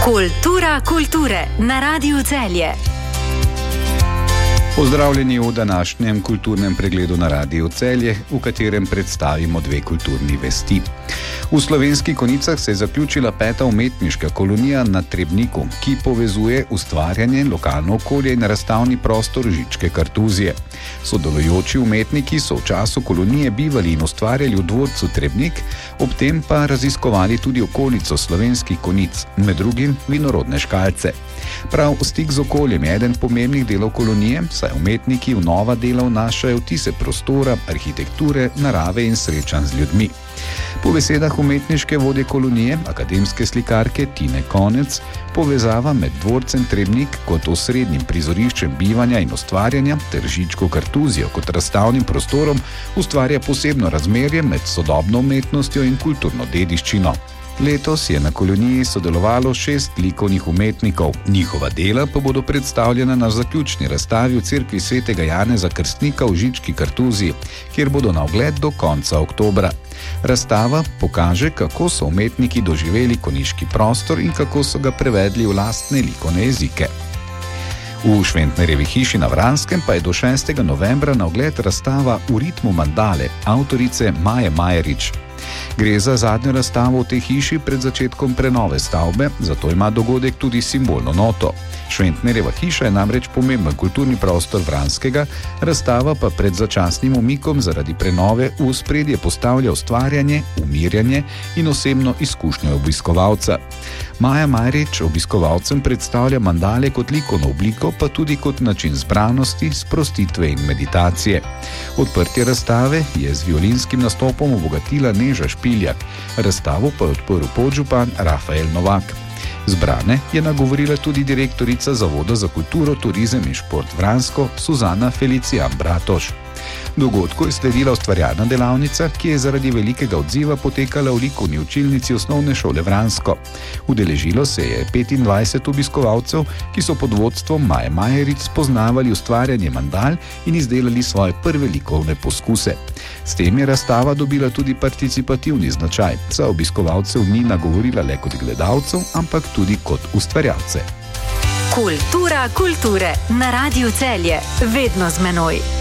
Kultura kulture na Radiu Celje. Pozdravljeni v današnjem kulturnem pregledu na Radiu Celje, v katerem predstavimo dve kulturni vesti. V Slovenskih Konjicah se je zaključila 5. umetniška kolonija na Trebniku, ki povezuje ustvarjanje, lokalno okolje in razstavni prostor Žičke kartuzije. Sodelujoči umetniki so v času kolonije bivali in ustvarjali v dvorcu Trebnik, ob tem pa raziskovali tudi okolico Slovenskih Konjic, med drugim vinorodne škalce. Prav stik z okoljem je eden pomembnih delov kolonije, saj umetniki v nova dela vnašajo vtise prostora, arhitekture, narave in srečanj z ljudmi. Po besedah umetniške vodje kolonije, akademske slikarke Tine Konec, povezava med dvorcem Trebnik kot osrednjim prizoriščem bivanja in ustvarjanja ter Žičko kartuzijo kot razstavnim prostorom ustvarja posebno razmerje med sodobno umetnostjo in kulturno dediščino. Letos je na koloniji sodelovalo 6 likovnih umetnikov, njihova dela pa bodo predstavljena na zaključni razstavi v cerkvi svetega Janeza Krstnika v Žički kartuziji, kjer bodo na ogled do konca oktobra. Razstava pokaže, kako so umetniki doživeli konjiški prostor in kako so ga prevedli v lastne likovne jezike. V Šventnerjevi hiši na Vranskem pa je do 6. novembra na ogled razstava V ritmu mandale avtorice Maje Majerič. Gre za zadnjo razstavo v tej hiši pred začetkom prenove stavbe, zato ima dogodek tudi simbolno noto. Šventnerjeva hiša je namreč pomemben kulturni prostor Vranskega, razstava pa pred začasnim umikom zaradi prenove v ospredje postavlja ustvarjanje, umirjanje in osebno izkušnjo obiskovalca. Maja Majerič obiskovalcem predstavlja mandale kot likovno obliko, pa tudi kot način zbranosti, sprostitve in meditacije. Odprtje razstave je z violinskim nastopom obogatila Neža Špiljak, razstavo pa je odprl podžupan Rafael Novak. Zbrane je nagovorila tudi direktorica Zavoda za kulturo, turizem in šport Vransko Suzana Felicijan Bratoš. Dogodku je sledila ustvarjalna delavnica, ki je zaradi velikega odziva potekala v likovni učilnici osnovne šole Vransko. Udeležilo se je 25 obiskovalcev, ki so pod vodstvom Maje Majerič spoznavali ustvarjanje mandal in izdelali svoje prve likovne poskuse. S tem je razstava dobila tudi participativni značaj, saj obiskovalcev ni nagovorila le kot gledalcev, ampak tudi kot ustvarjalce. Kultura kulture na Radiu Celje, vedno z menoj.